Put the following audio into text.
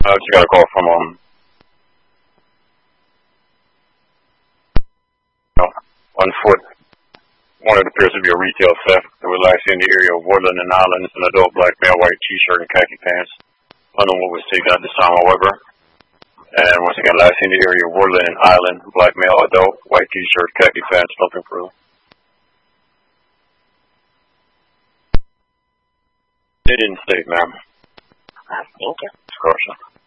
I just got a call from on foot. One it appears to be a retail theft. It was last seen in the area of Woodland and Island. It's an adult black male, white t-shirt and khaki pants. Unknown what was taken at this time, however. And once again, last seen in the area of Woodland and Island. Black male, adult, white t-shirt, khaki pants, looking through. They didn't state, ma'am. Thank you. Of course.